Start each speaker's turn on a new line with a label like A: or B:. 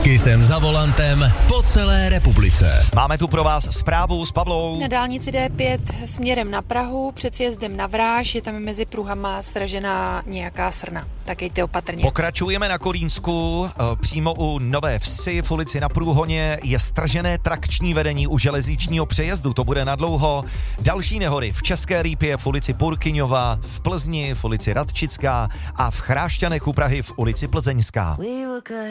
A: Kisem za volantem po celé republice.
B: Máme tu pro vás zprávu s Pavlou.
C: Na dálnici D5 směrem na Prahu před sjezdem na Vráž je tam mezi pruhama sražená nějaká srna. Tak jejte opatrně.
B: Pokračujeme na Kolínsku, přímo u Nové Vsi v ulici Na Průhoně je stržené trakční vedení u železničního přejezdu, to bude nadlouho. Další nehody v České Lípě v ulici Purkyňova, v Plzni v ulici Radčická a v Chrášťanech u Prahy v ulici Plzeňská.